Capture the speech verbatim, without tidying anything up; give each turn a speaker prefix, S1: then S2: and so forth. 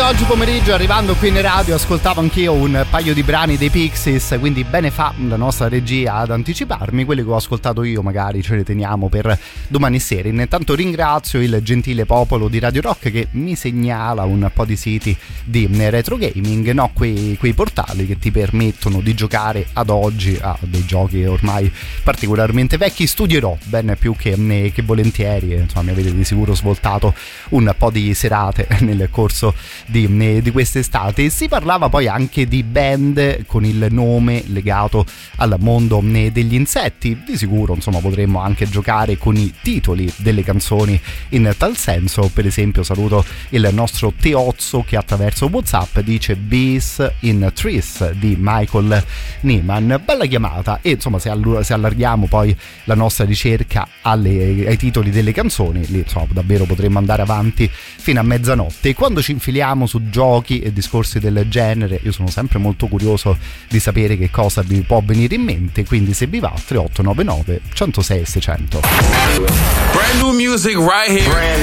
S1: oggi pomeriggio, arrivando qui in radio, ascoltavo anch'io un paio di brani dei Pixies, quindi bene fa la nostra regia ad anticiparmi. Quelli che ho ascoltato io magari ce li teniamo per domani sera. Intanto ringrazio il gentile popolo di Radio Rock che mi segnala un po' di siti di retro gaming, no? quei, quei portali che ti permettono di giocare ad oggi a dei giochi ormai particolarmente vecchi. Studierò ben più che, che volentieri, insomma mi avete di sicuro svoltato un po' di serate nel corso di, di quest'estate. Si parlava poi anche di band con il nome legato al mondo degli insetti. Di sicuro insomma potremmo anche giocare con i titoli delle canzoni in tal senso. Per esempio saluto il nostro Teozzo che attraverso WhatsApp dice Bees in Trees di Michael Nyman. Bella chiamata. E insomma se, all- se allarghiamo poi la nostra ricerca alle, ai titoli delle canzoni, lì insomma davvero potremmo andare avanti fino a mezzanotte. E quando ci infiliamo su giochi e discorsi del genere, io sono sempre molto curioso di sapere che cosa vi può venire in mente, quindi se vi va tre otto nove nove uno zero sei sei zero zero.
S2: Brand new music right here. Brand